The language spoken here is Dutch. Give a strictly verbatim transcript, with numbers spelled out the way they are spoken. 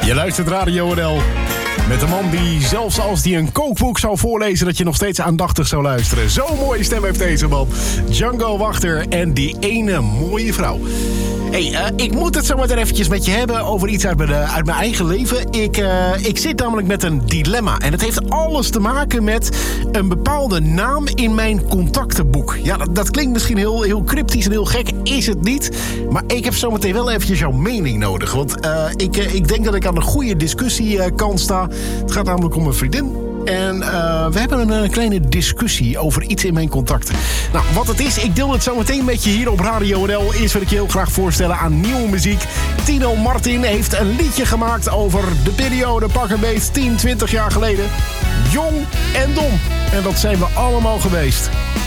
Je luistert Radio N L met een man die zelfs als hij een kookboek zou voorlezen, dat je nog steeds aandachtig zou luisteren. Zo'n mooie stem heeft deze man. Django Wachter en die ene mooie vrouw. Hey, uh, ik moet het zo meteen eventjes met je hebben over iets uit mijn, uh, uit mijn eigen leven. Ik, uh, ik zit namelijk met een dilemma. En het heeft alles te maken met een bepaalde naam in mijn contactenboek. Ja, dat, dat klinkt misschien heel, heel cryptisch en heel gek. Is het niet. Maar ik heb zo meteen wel eventjes jouw mening nodig. Want uh, ik, uh, ik denk dat ik aan een goede discussiekant uh, sta. Het gaat namelijk om een vriendin. En uh, we hebben een, een kleine discussie over iets in mijn contacten. Nou, wat het is, ik deel het zo meteen met je hier op Radio N L. Eerst wil ik je heel graag voorstellen aan nieuwe muziek. Tino Martin heeft een liedje gemaakt over de periode pak een beet tien, twintig jaar geleden. Jong en dom. En dat zijn we allemaal geweest.